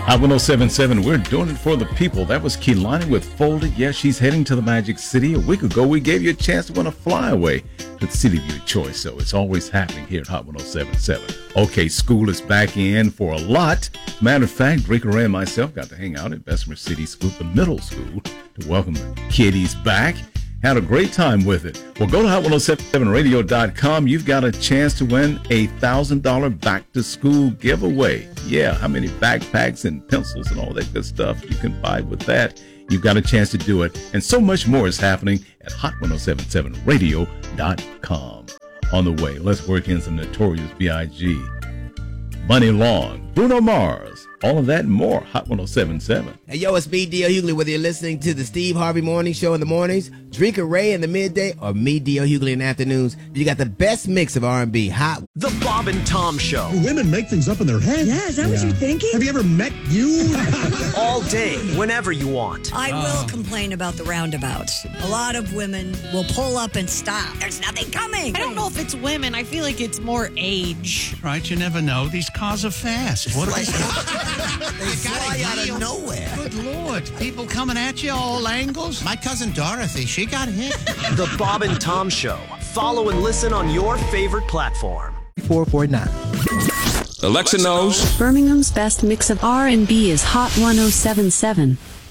Hot 1077, we're doing it for the people. That was Kehlani with Folded. Yes, she's heading to the Magic City. A week ago, we gave you a chance to win a flyaway to the city of your choice. So it's always happening here at Hot 1077. Okay, school is back in for a lot. Matter of fact, Drake Ray and myself got to hang out at Bessemer City School, the middle school, to welcome the kiddies back. Had a great time with it. Well, go to hot1077radio.com. You've got a chance to win a $1,000 back-to-school giveaway. Yeah, how many backpacks and pencils and all that good stuff you can buy with that. You've got a chance to do it. And so much more is happening at hot1077radio.com. On the way, let's work in some Notorious B.I.G., Bunny Long, Bruno Mars, all of that and more. Hot 1077. Hey, yo, it's me, D.L. Hughley, whether you're listening to the Steve Harvey Morning Show in the mornings, Drika Ray in the midday, or me, D.L. Hughley, in the afternoons. You got the best mix of R&B. Hot. The Bob and Tom Show. Women make things up in their head. Yeah, is that what you're thinking? Have you ever met you? All day, whenever you want. I will complain about the roundabouts. A lot of women will pull up and stop. There's nothing coming. I don't know if it's women. I feel like it's more age. Right, you never know. These cars are fast. What They fly out of nowhere. Good Lord. People coming at you all angles. My cousin Dorothy, she got hit. The Bob and Tom Show. Follow and listen on your favorite platform. 449. Alexa knows. Birmingham's best mix of R&B is Hot 1077.